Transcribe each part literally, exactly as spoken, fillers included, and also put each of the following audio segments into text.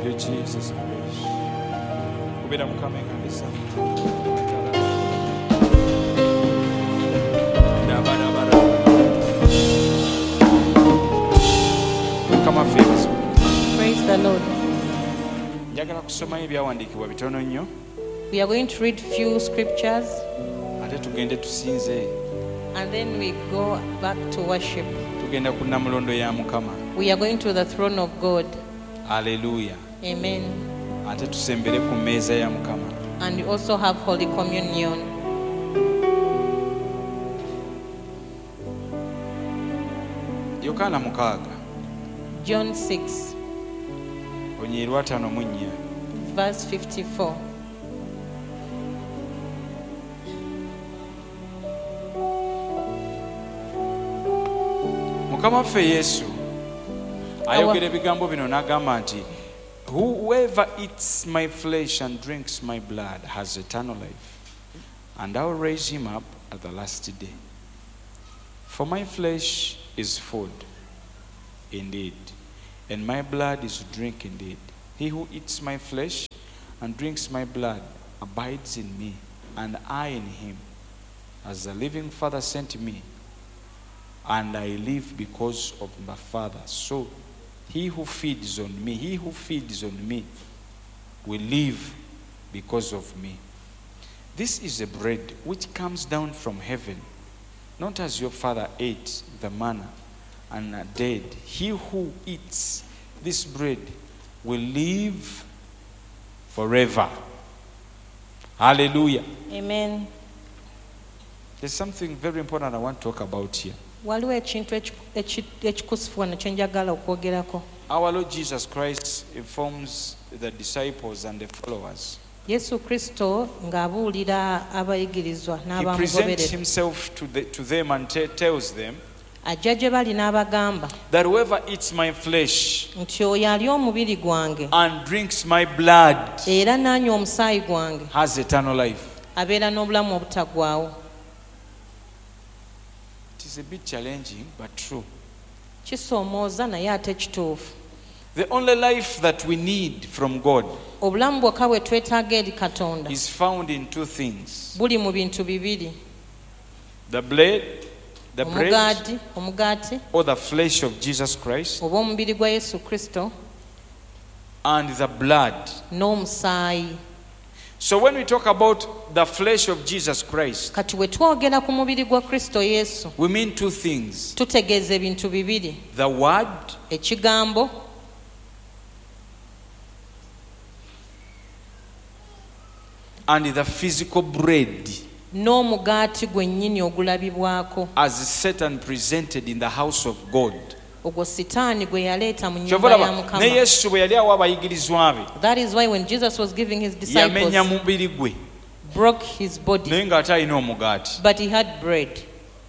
you, Jesus. Kubira mukama kanisa. Come on, famous. Praise the Lord. Njagala kusoma ebyawandiikibwa bitono nnyo. We are going to read few scriptures Ate tugende tusinze. and then we go back to worship. Tugenda ku nnamulondo ya Mukama. We are going to the throne of God. Hallelujah. Amen. Ate tusembere ku mmeeza ya Mukama. And we also have Holy Communion. Yokaana mukaaga. John six, Onyiirwa ataano mu nnya. verse fifty-four. Mukama waffe Yesu ayogera ebigambo bino n'agamba nti whoever eats my flesh and drinks my blood has eternal life, and I will raise him up at the last day. For my flesh is food indeed, and my blood is drink indeed. He who eats my flesh and drinks my blood abides in me, and I in him. As the living Father sent me, and I live because of my Father. So he who feeds on me, he who feeds on me will live because of me. This is a bread which comes down from heaven, not as your father ate the manna and are dead. He who eats this bread will live forever. Hallelujah. Amen. There's something very important I want to talk about here. Waliwo ekintu ekikusifu wano kye njagala okwogerako. Our Lord Jesus Christ informs the disciples and the followers. Yesu Kristo ng'abuulira abayigirizwa He presents n'abamugoberera. himself to, the, to them and te- tells them Ajja gye bali n'abagamba that whoever eats my flesh nti oyo alya omubiri gwange and drinks my blood era n'anywa omusaayi gwange has eternal life. abeera n'obulamu obutaggwaawo. It is a bit challenging, but true. Kisoomooza naye ate kituufu. The only life that we need from God Obulamu bwokka bwe twetaaga eri Katonda is found in two things: buli mu bintu bibiri: the bread, the bread omugaati omugaati or the flesh of Jesus Christ, oba omubiri gwa Yesu Kristo and the blood. n'omusaayi. So when we talk about the flesh of Jesus Christ, Kati bwe twogera ku mubiri gwa Kristo Yesu we mean two things: tutegeeza ebintu bibiri: the word ekigambo and the physical bread n'omugaati gwennyini ogulabibwako, as Satan presented in the house of God. ogwo sitaani gwe yaleeta mu nnyumba ya Ne Mukama. Yesu bwe yali awa abayigirizwa be That is why when Jesus was giving his yamenya disciples, mubiri gwe broke his body, naye ng'ate alina omugaati. but he had bread.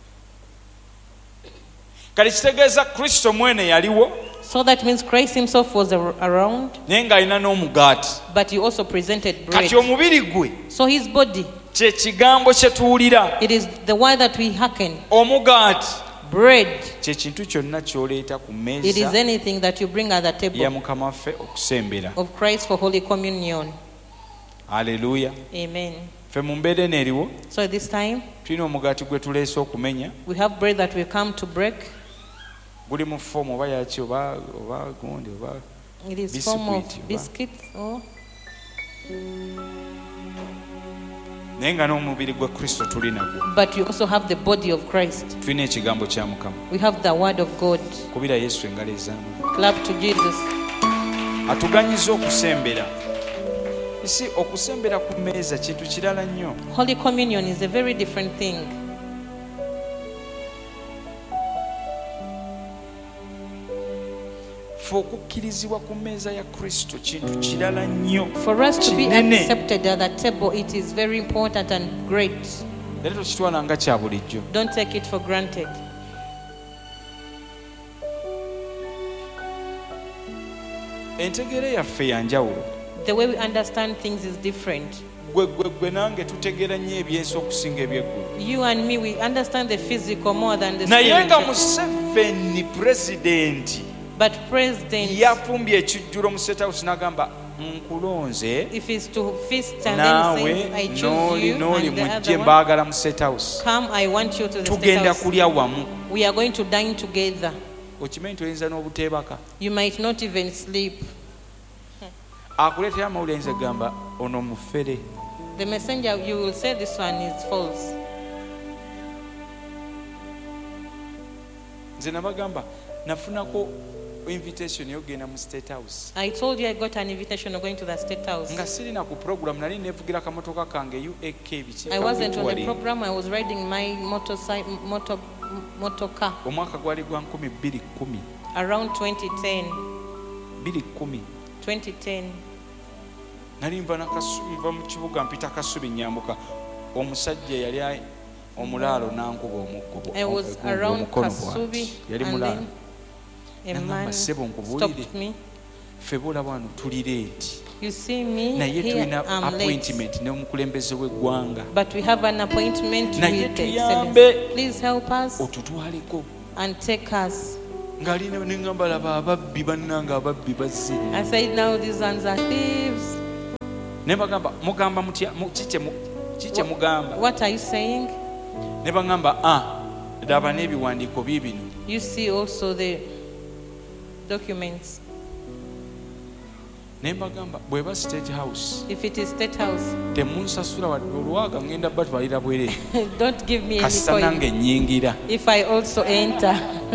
Kati kitegeeza Kristo mwene yaliwo So that means Christ himself was ar- around, naye ng'alina n'omugaati. but he also presented bread. Kati omubiri gwe So his body, kye kigambo kye tuwulira, it is the word that we hearken. omugaati Bread, kye kintu kyonna ky'oleeta ku it is mmeeza anything that you bring at the ya table Mukama waffe okusembera. of Christ for Holy Communion. Haleluya. Amen. Ffe mu mbeera eno eriwo So at this time, tulina omugaati gwe tuleese okumenya. we have bread that we come to break. Guli mu foomu oba yaki oba oba gundi oba It is form of Biscuit, biscuits. Oh. naye nga n'omubiri gwa Kristo tuli nagwo. But you also have the body of Christ. Tulina ekigambo kya Mukama. We have the word of God. Kubira Yesu engalo ez'amaanyi. Clap to Jesus. Atuganyiza okusembera. Isi okusembera ku mmeeza kintu kirala nnyo. Holy Communion is a very different thing. Ffe okukkirizibwa ku mmeeza ya Kristo kintu kirala nnyo. For us to be Kinene. accepted at the table, it is very important and great. Era tokitwala nga kya bulijjo. Don't take it for granted. Entegeera yaffe ya njawulo. The way we understand things is different. Gwe gwe gwe nange tutegeera nnyo ebyensi okusinga ebyeggulu. You and me, we understand the physical more than the Naye nga spiritual. Museveni pulezidenti But president, yafumbye ekijjulo mu State House n'agamba nkulonze if he's to feast and then naawe says, I choose n'oli you n'oli and the mujje other one, mbaagala mu State House come, I want you to the State tugenda House. kulya wamu. We are going to dine together. Okimanyi toyinza n'obuteebaka. You might not even sleep. Akuleetera amawulire nze gamba ono mufere. The messenger, you will say this one is false. Nze nabagamba nafunako invitation yogenda mu State House. I told you I got an invitation of going to the State House. Nga sirina ku program nali nevugira kamotoka kange U A K biki. I wasn't on the program. I was riding my motorcycle, motor, motor car. Omwaka gwali gwa nkumi bbiri kkumi. Around twenty ten. bbiri kkumi. twenty ten. Nali nva nakasubi nva mu kibuga mpita Kasubi nyambuka. Omusajja yali omulaalo nankuba omuggo. I was around Kasubi yali and mulaalo. then a man stopped me. Febola wano tuli late. You see me Naye here, tulina I'm late. appointment n'omukulembeze w'eggwanga. But we have an appointment Naye with the tuyambe. Excellency. Please help us Otutwaleko. and take us. Ngali ne ngamba laba ababbi bannanga ababbi bazze. I said, now these ones are thieves. Ne bagamba mugamba mutya kiche kiche mugamba. What are you saying? Ne bagamba ah laba n'ebiwandiiko biibino. You see also the documents. Ne bagamba bweba State House. If it is State House, temunsasula wadde olwaga ngenda batwalira bwere. don't give me any Kasa coin nange nnyingira. if I also enter.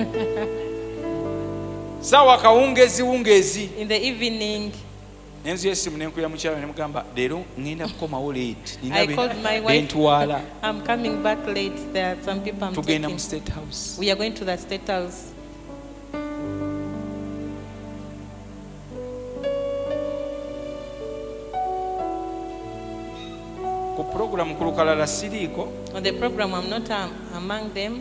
Sawa kawungezi wungezi. In the evening, Nenzu yesimu nenkuya mukyalo ne mugamba leero ngenda kukomawo late. I called my wife. Bentwala. I'm coming back late. There are some people I'm Tugenda taking. mu State House. We are going to the State House. Ku program ku lukalala siriiko. On the program, I'm not um, among them.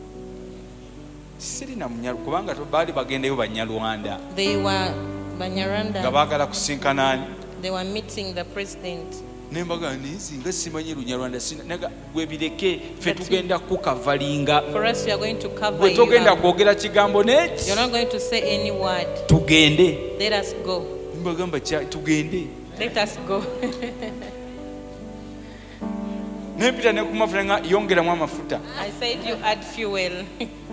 Sirina munyalu kubanga to baali bagendeyo Banyarwanda. They were Nga Banyarwanda. baagala kusinkana. They were meeting the president. Ne mbaga nzi nga simanyi Lunyarwanda sina naga gwe bireke fe But tugenda kukavalinga. For us, we are going to cover Gwe you. togenda up. kwogera kigambo neki. You're not going to say any word. Tugende. Let us go. Mbagamba kya tugende. Let us go. Nempita ne ku mafuta nga yongeramu amafuta. I said you add fuel.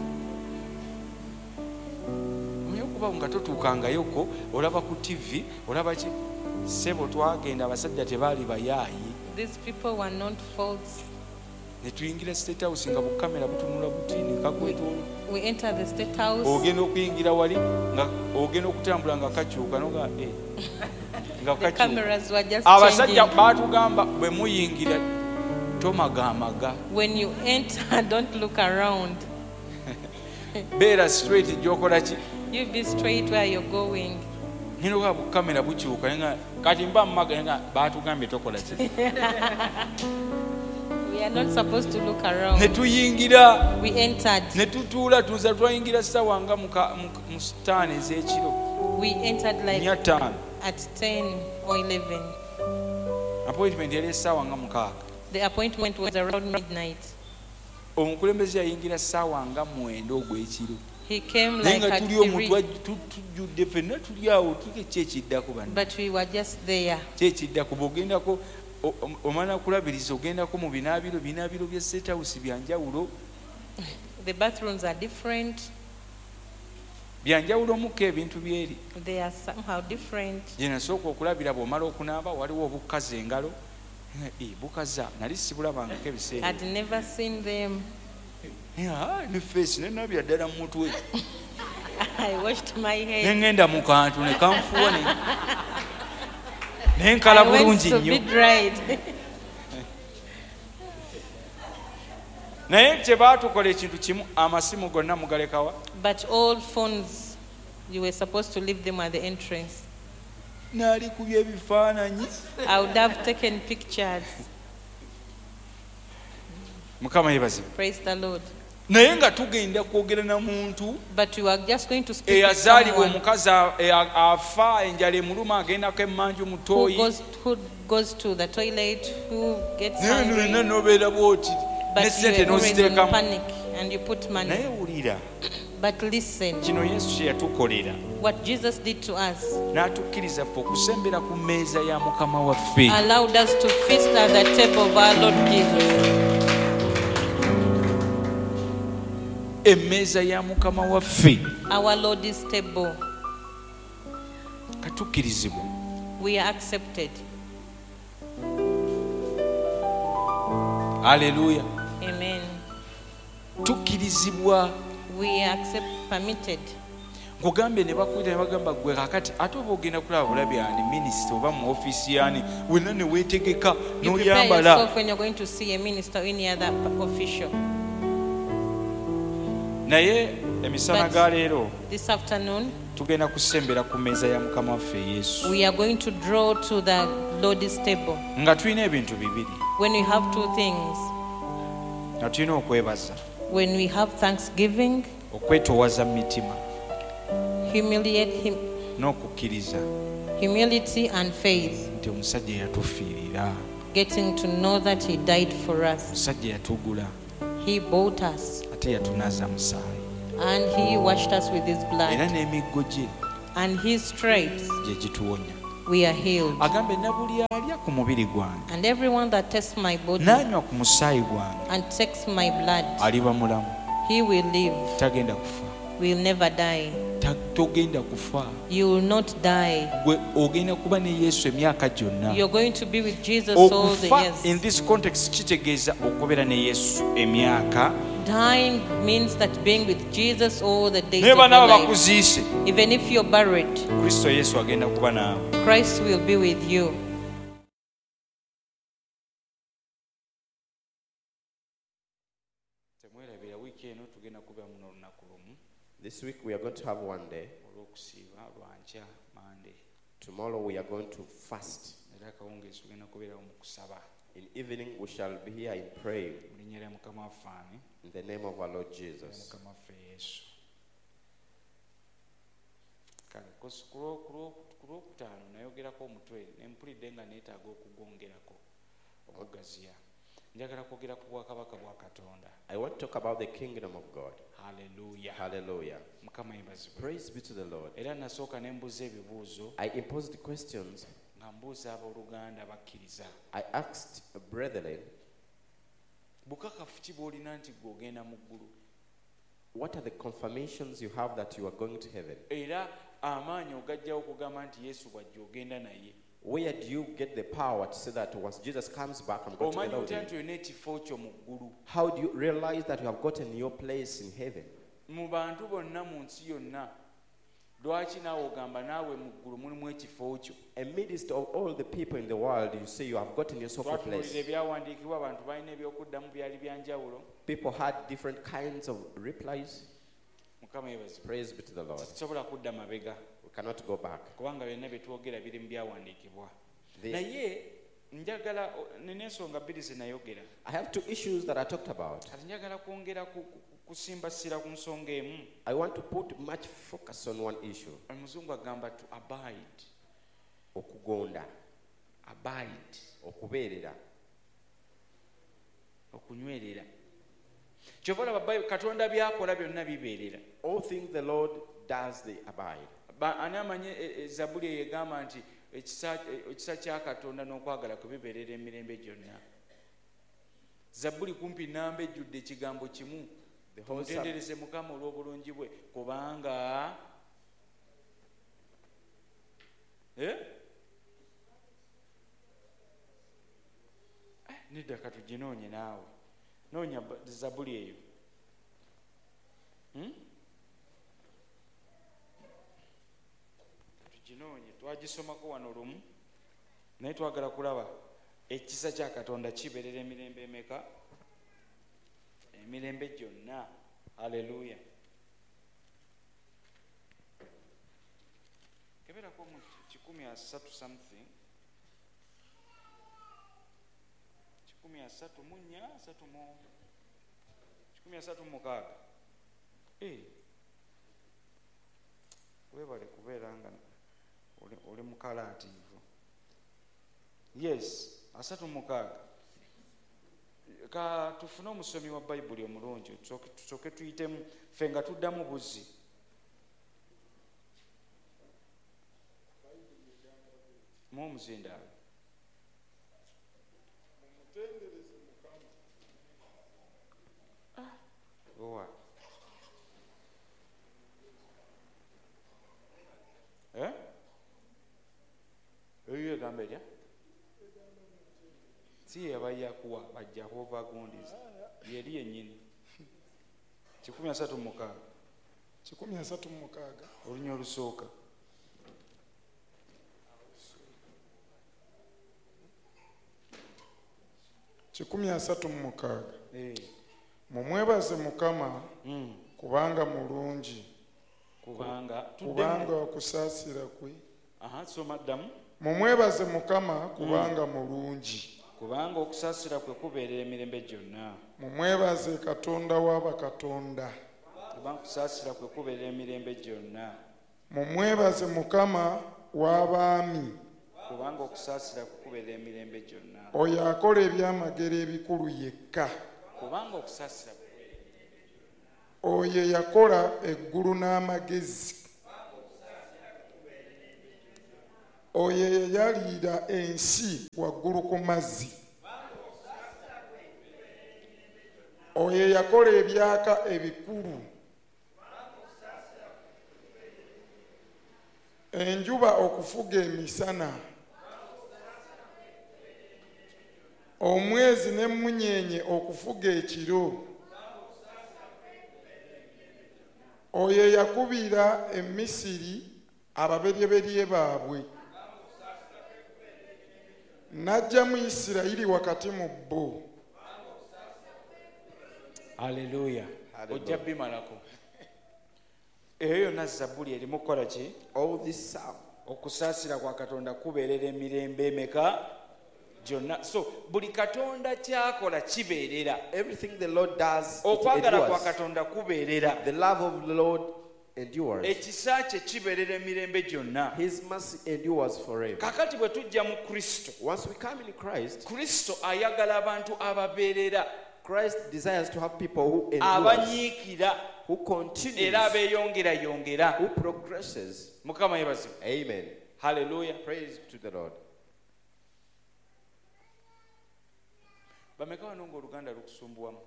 Kuba nga totuukangayoko olaba ku T V olaba ki sebo twagenda abasajja tebaali bayaayi These people were not false. ne tuyingira State House nga bukamera butunula butini kagwetolo We entered the State House. ogenda okuyingira wali nga ogenda okutambula nga kakyuka noga eh nga The kakyuka cameras were just abasajja changing. baatugamba bwe muyingira tomagamaga When you enter, don't look around. beera straight gyokola ki You be straight where you're going. ninoga bukamera bukyuka nga kati mba mmaga nga baatugambye tokola ki We are not supposed to look ne around. tuyingira We entered. ne tutuula tuza twayingira ssaawa nga muka- mu- mu sitaani ez'ekiro We entered like nya ttaano at ten or eleven. appointment yali essaawa nga mukaaga The appointment was around midnight. omukulembeze yayingira ssaawa nga mwenda ogw'ekiro He came naye like nga at tuli omu three, twa- tu- tujjudde ffenna tuli awo tuke kyekiddako banna but we were just there. kyekiddako bw'ogendako o- o- omala kulabiriza ogendako mu binaabiro binaabiro bya State House byanjawulo The bathrooms are different. byanjawulo mukka ebintu byeri They are somehow different. gye nasooka okulabira bw'omala okunaaba waliwo obukaza engalo Eh, bukaza nali sibulabangako ebiseera I'd never seen them. Ah, ne feesi nenabya ddala mu mutwe I washed my head. neŋŋenda mu kantu ne kanfuwa ne nenkala I went bulungi to be nnyo dried. naye kye baatukola ekintu kimu amasimu gonna mugalekawa But all phones, you were supposed to leave them at the entrance. naali ku byebifaananyi I would have taken pictures. mukama yebazibu Praise the Lord. naye nga tugenda kwogera na muntu But we were just going to speak to eyazaalibwa someone omukazi a- e- a- afa enjala emuluma agendako emmanju who mutoyi goes, who goes to the toilet, who gets naye no wenna hungry, nobeera bwoti ne but you sente are already in n'oziteekamu panic and you put money. naye wulira But listen, kino Yesu kye yatukolera what Jesus did to us n'atukkiriza ffe okusembera ku mmeeza ya Mukama waffe. allowed us to feast at the table of our Lord Jesus. Emmeeza ya Mukama waffe Our Lord's table. katukkirizibwa. We are accepted. Haleluya. Amen. Tukkirizibwa. We are accept, permitted. Nkugambye ne bakwita ne bagamba gwe kakati ate oba ogenda kulaba bulabi ani minisita oba mu ofiisi yani wenna ne weetegeka You prepare n'oyambala. yourself when you're going to see a minister or any other official. Naye emisana But- ga leero This afternoon, tugenda kusembera ku mmeeza ya Mukama waffe Yesu we are going to draw to the Lord's table. nga tulina ebintu bibiri. When we have two things, Nga tulina okwebaza, when we have thanksgiving, okwetoowaza mu mitima humiliate him, n'okukkiriza humility and faith, nti omusajja yatufiirira, getting to know that he died for us. omusajja yatugula He bought us ate yatunaaza musaayi, and he washed us with his era blood, n'emiggo gye and his stripes gye gituwonya. we are healed. Agambe na buli alya ku mubiri gwange And everyone that tastes my body n'anywa ku musaayi gwange and takes my blood, aliba mulamu, he will live, tagenda kufa. will never die. Ta- togenda kufa. You will not die. Gwe ogenda kuba ne Yesu emyaka gyonna. You're going to be with Jesus all the Okufa in years. this context kitegeeza okubeera ne Yesu emyaka. Dying means that being with Jesus all the days Naye of your banaaba life. bakuziise, Even if you're buried, Kristo Yesu agenda kuba naawe. Christ will be with you. Temwerabira wiiki eno tugenda kubeera muno olunaku lumu This week we are going to have one day. olw'okusiiba lwankya mande, Tomorrow we are going to fast. era akawungeezi tugenda kubeerawo mu kusaba In evening we shall be here in prayer mu linnya lya Mukama waffe ani, in the name of our Lord Jesus. Mukama waffe Yesu. Kale kosi- ku lwo- ku lwo- ku lwokutaano nayogerako omutwe ne mpulidde nga neetaaga okugongerako okugaziya. Njagala kwogera ku bwakabaka bwa Katonda. I want to talk about the kingdom of God. Haleluya. Hallelujah. Mukama yeebazibwe. Praise be to the Lord. Era nasooka ne mbuuza ebibuuzo I imposed questions. nga mbuuza abooluganda bakkiriza. I asked brethren, Bukakafu ki bw'olina nti gwe ogenda mu ggulu? what are the confirmations you have that you are going to heaven? Era amaanyi ogajjawo okugamba nti Yesu bw'ajja ogenda naye. Where do you get the power to say that once Jesus comes back, I'm going Omanyi together with otya him? nti olina ekifo kyo mu ggulu? How do you realize that you have gotten your place in heaven? Mu bantu bonna mu nsi yonna, lwaki naawe ogamba naawe mu ggulu mulimu ekifo kyo? Amidst of all the people in the world, you say you have gotten yourself a Twatunuulira place. ebyawandiikibwa, abantu balina ebyokuddamu byali bya njawulo. People had different kinds of replies. Mukama yeebazibwe. Praise be to the Lord. Tetusobola kudda mabega We cannot go back. kubanga byonna bye twogera biri mu byawandiikibwa. The- Naye njagala nina ensonga bbiri ze nayogera. I have two issues that I talked about. Kati njagala kwongera ku- ku- kusimbasira ku nsonga emu. I want to put much focus on one issue. Omuzungu agamba to abide. Okugonda, Abide. okubeerera. Okunywerera. Kyova olaba Bayibuli Katonda byakola byonna bibeerera. All things the Lord does, they abide. Ba- ani amanyi e- e- Zabbuli eyo egamba nti ekisa e- ekisa kya Katonda n'okwagala kwe bibeerera emirembe gyonna. Zabbuli kumpi nnamba ejjudde ekigambo kimu. The whole Psalm, Mutendereze Mukama olw'obulungi bwe kubanga eh? Eh, nedda katuginoonye naawe noonya ba- Zabbuli eyo. Hmm? Katuginoonye twagisomako wano lumu naye twagala kulaba ekisa kya Katonda kibeerera emirembe emeka? Emirembe gyonna. Haleluya. Keberako mu kikumi asatu something. Kikumi asatu mu nnya asatu mu kikumi asatu mu mukaaga. Eh. Weebale kubeera nga oli, oli mukalaatiivu. Yes, asatu mu mukaaga. ka tufune omusomi wa bayibuli omulungi tusooke tuyitemu ffe nga tuddamu buzzi. Mu omuzindaalo owa eh eyo egamba erya si yabayakuwa bajja hova gondies yeri yennyini kikumi asatu mu mukaaga kikumi asatu mu mukaaga olunya olusooka kikumi asatu mu mukaaga eh mumwebaze Mukama mm kubanga mulungi kubanga kubanga okusaasira kwe. aha soma ddamu. Mumwebaze Mukama kubanga mulungi kubanga okusaasira kwe kubeerera emirembe gyonna. Mumwebaze Katonda wa bakatonda kubanga okusaasira kwe kubeerera emirembe gyonna. Mumwebaze Mukama w'abaami kubanga okusaasira kwe kubeerera emirembe gyonna. oyo akola ebyamagero ebikulu yekka. kubanga okusaasira kwe oyo yakola eggulu n'amagezi. oyo yayalira ensi waggulu ku mazzi. oyo yakola ebyaka ebikulu. enjuba okufuga emisana. omwezi n'emmunyeenye okufuga ekiro. oyo yakubira emisiri ababeryeberye baabwe n'ajja mu Isirayiri wakati mu bo. Haleluya. ojja bimalako eyo yonna Zabbuli erimu kukola ki? All this psalm, okusaasira kwa Katonda kubeerera emirembe emeka gyonna. So buli Katonda kyakola kibeerera. everything the Lord does, it okwagala kwa endures. Katonda kubeerera. The love of the Lord endures. ekisa kye kibeerera emirembe gyonna. His mercy endures forever. kakati bwe tujja mu Kristo, Once we come in Christ, Kristo ayagala abantu ababeerera, Christ desires to have people who endure, abanyiikira who continues, era abeeyongerayongera. who progresses. Mukama yeebazibwe. Amen. Haleluya. Praise to the Lord. bameka wano ng'oluganda lukusumbuwamu?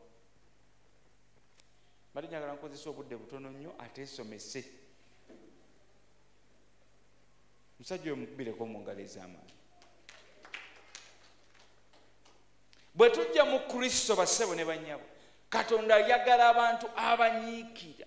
Bali njagala nkozesa obudde butono nnyo ateesomese. Musajja oyo mukubireko mu ngalo ez'amaanyi. bwe tujja mu Kristo bassebo ne bannyabo, Katonda ayagala abantu abanyiikira,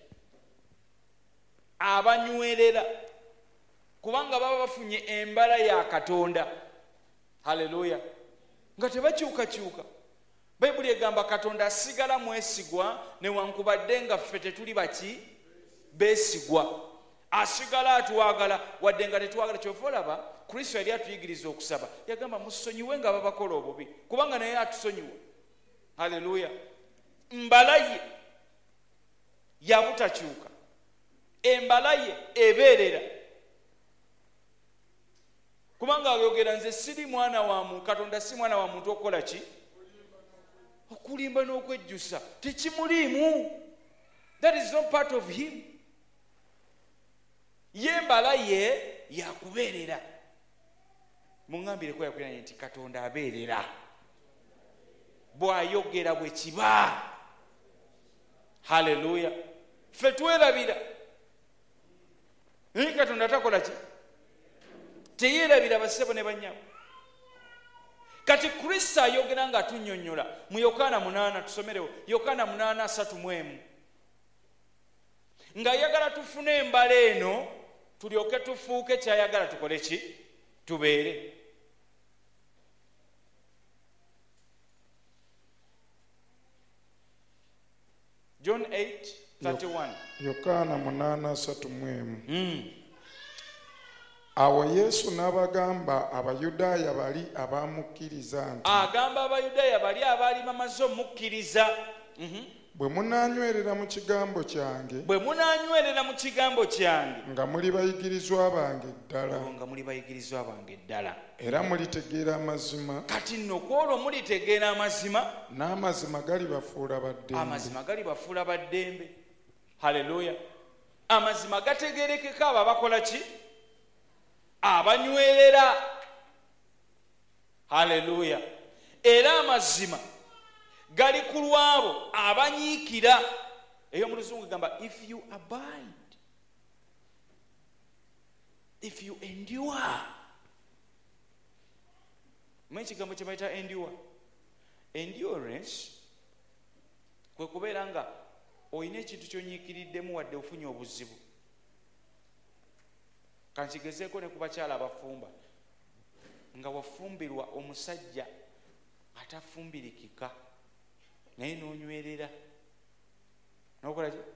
abanywerera, kubanga baba bafunye embala ya Katonda. Haleluya. nga tebakyukakyuka. Bayibuli egamba Katonda asigala mwesigwa newankubadde nga ffe tetuli baki beesigwa. Asigala atwagala wadde nga tetwagala. Kyova olaba Kristo yali atuyigiriza okusaba, yagamba musonyiwe nga babakola obubi kubanga naye atusonyiwa. Haleluya. Mbala ye yabutakyuka, embala ye ebeerera, kubanga ayogera nze siri mwana wa muntu. Katonda si mwana wa muntu okukola ki? Okulimba n'okwejjusa. Tekimuliimu. That is not part of him. Ye mbala ye yakubeerera. Muŋŋambireko yakwiranye nti Katonda abeerera, bw'ayogera bwe kiba. Haleluya. Ffe twerabira naye Katonda takola ki? Teyeerabira bassebo ne bannyabo. Kati Kristo ayogera nga atunnyonnyola mu Yokaana munaana, tusomerewo Yokaana munaana asatu mu emu, ng'ayagala tufune embala eno tulyoke tufuuke kyayagala tukole ki? Tubeere. John eight thirty-one. Yokaana munaana asatu mu emu. Mm. Awo Yesu n'abagamba Abayudaaya bali abaamukkiriza nti, agamba Abayudaaya bali abaali bamaze omukkiriza. Mhm. bwe munaanywerera mu kigambo kyange bwe munaanywerera mu kigambo kyange nga muli bayigirizwa bange ddala nga muli bayigirizwa bange ddala era mulitegeera amazima kati nno kwolwo mulitegeera amazima n'amazima galibafuula baddembe amazima galibafuula baddembe. Haleluya. Amazima gategerekeka abo abakola ki? Abanywerera. Haleluya. Era amazima gali ku lwabo abanyiikira. Eyo mu Luzungu gamba if you abide, if you endure. Mwenye kigambo kye bayita endure. Endurance kwe kubeera nga oyina ekintu kyonyiikiriddemu wadde ofunye obuzibu. Kankigezeeko ne ku bakyala abafumba nga wafumbirwa omusajja atafumbirikika naye n'onywerera n'okola ki?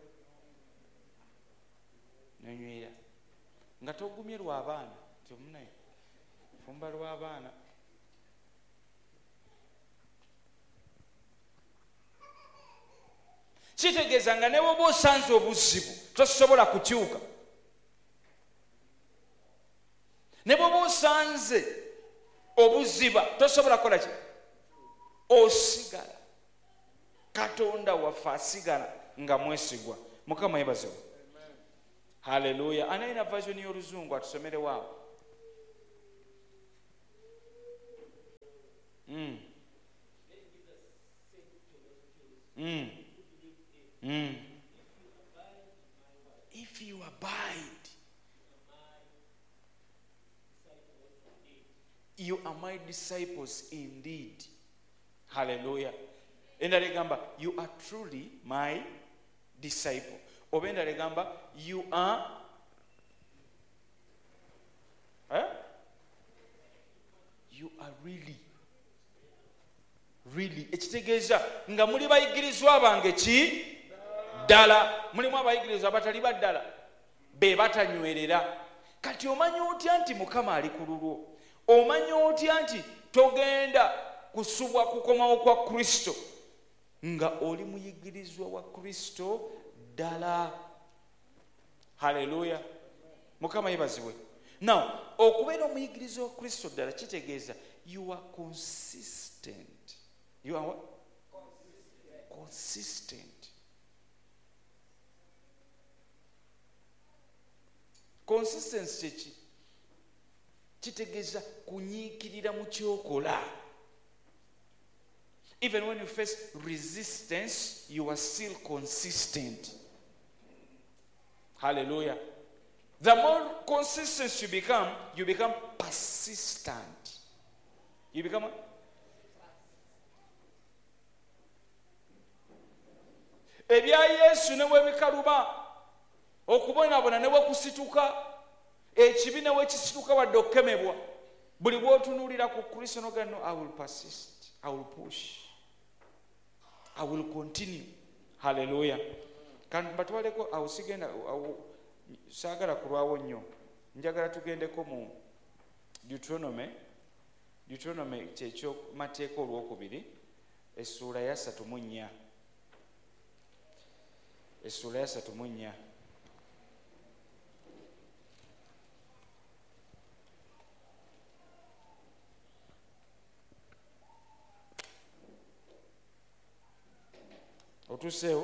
N'onywerera nga togumye lw'abaana tyomunaye fumba lw'abaana. Kitegeeza nga ne bw'oba osanze obuzibu tosobola kukyuka. Ne bw'oba osanze obuziba tosobola kukola ki? Osigala. Katonda waffe asigala nga mwesigwa. Mukama yebazewo. Haleluya. Anaina version y'Oluzungu atusomere waawo. Mm. Mm. Mm. If you abide, you are my disciples indeed. Hallelujah. Enda legamba, you are truly my disciple. Obenda legamba, you are eh? You are really really ekitegeeza nga muli bayigirizwa bange ki ddala. Mulimu abayigirizwa abatali baddala be batanywerera. Kati omanya otya nti Mukama ali ku lulwo? Omanya otya nti togenda kusubwa kukomawo kwa Kristo nga oli muyigirizwa wa Kristo ddala? Haleluya. Mukama yebazibwe. Now okubeera omuyigirizwa wa Kristo ddala kitegeeza you are consistent. You are what? Consistent. Consistent. Consistency ki? Kitegeeza kunyiikirira mu kyokola. Even when you face resistance, you are still consistent. Hallelujah. The more consistent you become, you become persistent. You become what? Ebya Yesu ne webikaluba okubonaabona ne wekusituka ekibi ne wekisituka wadde okukemebwa buli bw'otunuulira ku Kristo n'ogamba no, I will persist, I will push, I will continue. Hallelujah. Kandi batwaleko awo sigenda saagala kulwawo nnyo, njagala tugendeko mu Deuteronomy. Deuteronomy kyekyo mateeka olwokubiri essuula ya ssatu mu nnya. Essuula ya ssatu mu nnya. Otuseewo?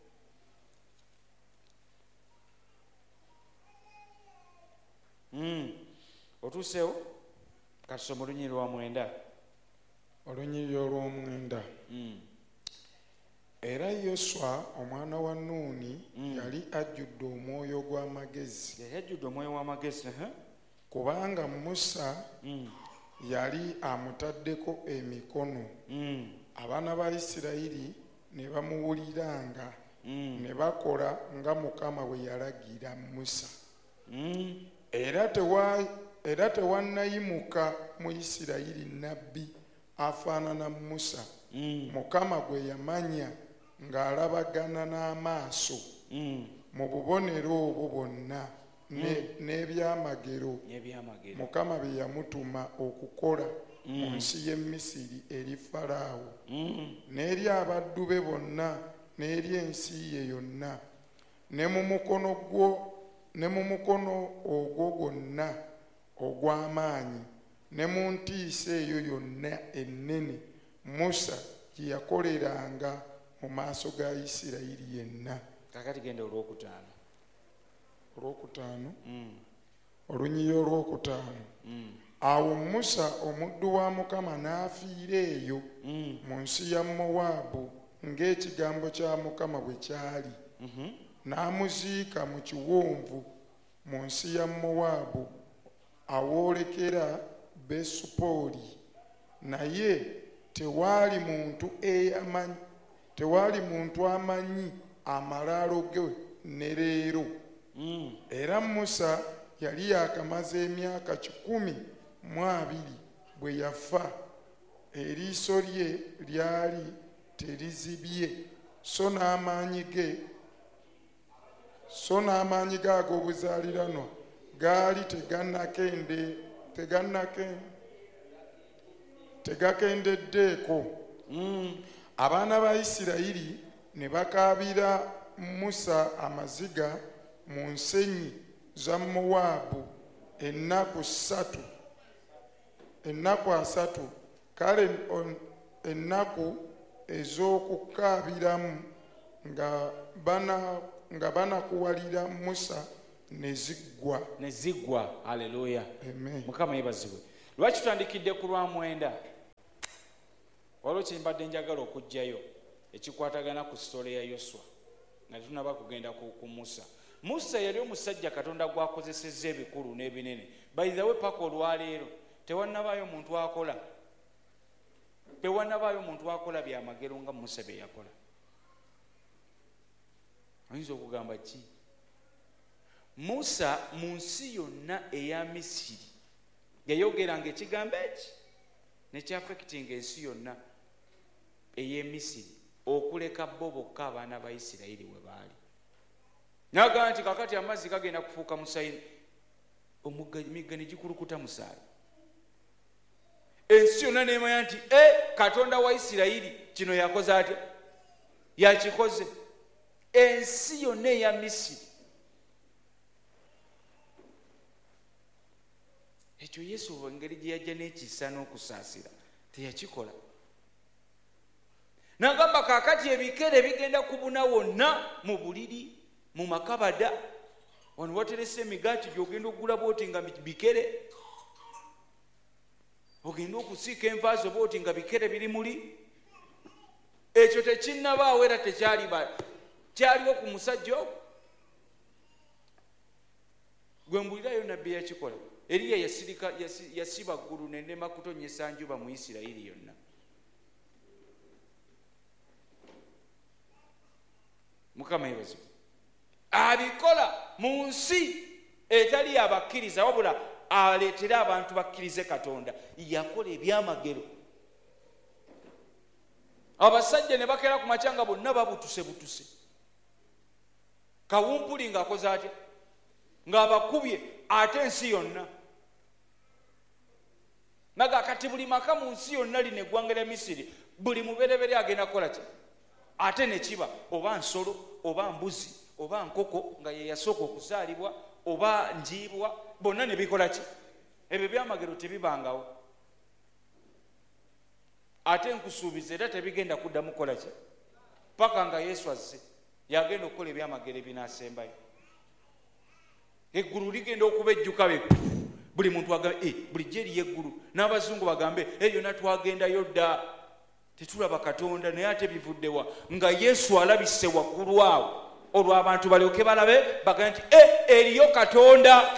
Mm. Otuseewo? Katusoma olunyiri lwa mwenda. Olunyiri olw'omwenda. Mm. Era Yoswa omwana wa Nuuni mm. yali ajjudde omwoyo gw'amagezi. Yali ajjudde omwoyo w'amagezi. Uh-huh. Kubanga Musa mm. yali amutaddeko emikono. Mm. Abaana ba Isirayiri ne bamuwuliranga mm. ne bakola nga Mukama bwe yalagira Musa. Mm. Era tewa era tewannayimuka mu Isirayiri nabbi afaanana Musa. Mm. Mukama gwe yamanya ng'alabagana n'amaaso mm. mu bubonero obwo bwonna n'ebyamagero mm. Mukama bye yamutuma okukola mu mm. nsi y'e Misiri eri Falaawo mm. n'eri abaddu be bonna n'eri ensi ye yonna ne mu mukono gwo ne mu mukono ogwo gwonna ogw'amaanyi ne mu ntiisa eyo yonna ennene Musa gye yakoleranga mu maaso ga Isirayiri yenna. Kakati genda olwokutaano. Olwokutaano Mm. olunyiyo olwokutaano. Mm. Awo Musa omuddu wa Mukama n'afiira eyo Mm. mu nsi ya Mowaabu ng'ekigambo kya Mukama bwe kyali. Mhm. N'amuziika mu kiwonvu mu nsi ya Mowaabu awoolekera Besupooli. Naye tewaali muntu eyamanyi tewaali muntu amanyi amalaalo ge ne leero. Mm. Era Musa yali yakamaze emyaka kikumi mu abiri bwe yafa. Eriiso lye lyali terizibye so n'amaanyi ge so n'amaanyi ge ag'obuzaaliranwa gaali tegannakende tegannake tegakendeddeeko. Mm. Abaana ba Isirayiri ne bakaabira Musa amaziga mu nsenyi za Mowaabu ennaku ssatu ennaku asatu. Kale on- ennaku ez'okukaabiramu nga bana nga banakuwalira Musa ne ziggwa. Ne ziggwa. Haleluya. Amen. Mukama yebazibwe. Lwaki tutandikidde ku lwa mwenda? Waliwo kye mbadde njagala okugjayo ekikwatagana ku sitole ya Yoswa nga tunaba kugenda ku, ku Musa. Musa yali omusajja Katonda gwakozesezza ebikulu n'ebinene. By the way, paka olwaleero tewannabaayo muntu akola tewannabaayo muntu akola byamagero nga Musa bye yakola. Oyinza okugamba ki? Musa mu nsi yonna eya Misiri yayogeranga ekigambo eki nekyafekitinga ensi yonna ey'e Misiri okuleka bo bokka abaana ba Isirayiri we baali. N'agamba nti kakati amazzi gagenda kufuuka musayini, emigga ne gikulukuta musaayi. Ensi yonna neemanya nti e Katonda wa Isirayiri kino yakoze atya? Yakikoze. Ensi yonna eya Misiri. Ekyo Yesu engeri gye yajja n'ekisa n'okusaasira teyakikola. N'agamba kaakati ebikere bigenda kubuna wonna mu buliri mu makabada. Wano waterese emigaati gy'ogenda okugula bwoti nga bikere. Ogenda okusiika envaazo bwoti nga bikere biri muli. Ekyo tekinnabaawo era tekyali kyaliwo ku musajja ogwo. Gwe mbulirayo nabbi yakikola. Eriya yasirika yasiba ggulu n'enema kutonyesa njuba mu Isirayiri yonna. Mukama yebazibwe. Abikola mu nsi etali abakkiriza wabula aleetera abantu bakkirize Katonda. Yakola ebyamagero. Abasajja ne bakera ku macanga bonna babutuse butuse. Kawumpuli ng'akoze atya? Ng'abakubye ate ensi yonna. Naga kati buli maka mu nsi yonna lino eggwanga lya Misiri buli muberebere agenda kukola ki? Ate ne kiba oba nsolo oba mbuzi oba nkoko nga ye yasooka okuzaalibwa oba njiibwa bonna ne bikola ki? Ebyo byamagero tebibangawo. Ate nkusuubiza era tebigenda kuddamu kukola ki? Paka nga Yesu azze yagenda okukola ebyamagero ebinaasembayo. Eggulu ligenda okuba ejjuka be buli muntu agambe eh bulijjo eriyo eggulu n'abazungu bagambe eyo natwagendayo dda tetulaba Katonda naye ate bivuddewa nga Yesu alabise waggulu awo olwo abantu balyoke balabe bagambe nti eh eriyo Katonda.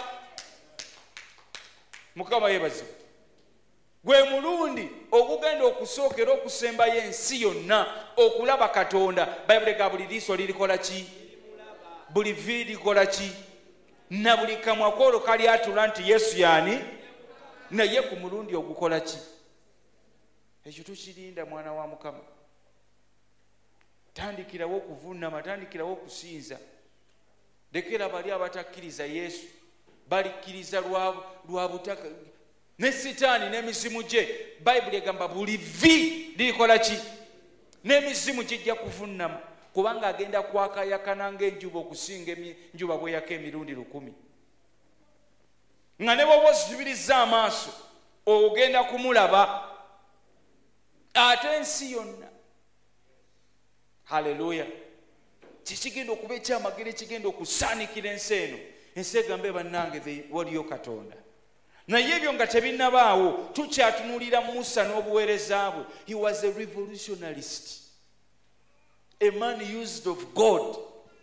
Mukama yebazibu. Gwe mulundi okugenda okusookera okusembayo ensi yonna okulaba Katonda. Bayibuli ga buli liiso lirikola ki? Buli vvi likola ki? Na buli kamwa kolo kali atula nti Yesu yani naye ku mulundi ogukola ki? Ekyo tukirinda mwana wa Mukama. Tandikirawo okuvuunama, tandikirawo okusinza. Lekera bali abatakkiriza Yesu balikkiriza lwa butaka ne Sitaani n'emizimu gye. Bayibuli egamba buli vvi lirikola ki? N'emizimu gijja kuvuunama. kubanga agenda kwakayakana ng'enjuba okusinga enjuba bweyaka emirundi lukumi. Nga ne bwoba ozibiriza amaaso ogenda kumulaba ate ensi yonna. Haleluya. Kikigenda okuba ekyamagero ekigenda okusaanikira ensi eno. Ensi egambe bannange waliyo Katonda. Naye ebyo nga tebinnabaawo tukyatunulira Musa n'obuweereza bwe. He was a revolutionarist. A man used of God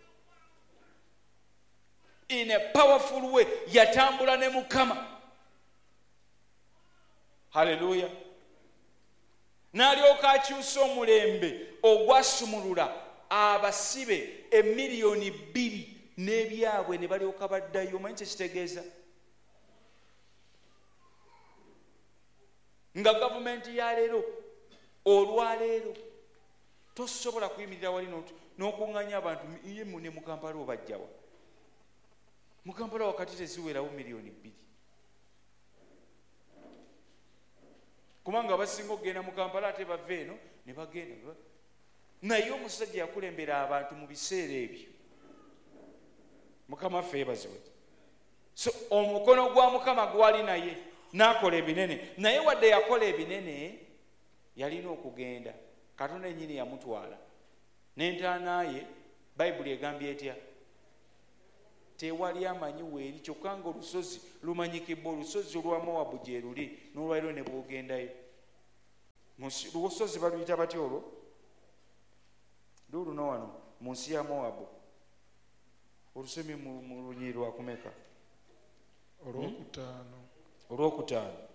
in a powerful way. Yatambula ne Mukama. Haleluya. N'alyoka akyusa omulembe ogwasumulula abasibe emiliyoni bbiri n'ebyabwe ne balyoka baddayo. Omanyi kye kitegeeza? Nga gavumenti ya leero olwaleero tosobola kuyimirira wali n'okuŋŋanya abantu ye ne mu Kampala obajjawa. Mu Kampala wakati teziwerawo miliyoni bbiri. Kubanga abasinga okugenda mu Kampala ate bava eno ne bagenda. Naye omusajja yakulembera abantu mu biseera ebyo. Mukama ffe yeebazibwe. So omukono gwa Mukama gwali naye n'akola ebinene. Naye wadde yakola ebinene yalina okugenda. Katonda yennyini yamutwala. N'entaana ye Bayibuli egambye etya? Tewali amanyi weeri kyokka nga olusozi lumanyikibwa. Olusozi olwa Mowabu gye luli n'olwaliro ne bw'ogendayo. Olusozi baluyita batya olwo? Luno wano mu nsi ya Mowabu. Olusemi mu lunyiri lwa kumeka? Olwokutaano. Olwokutaano.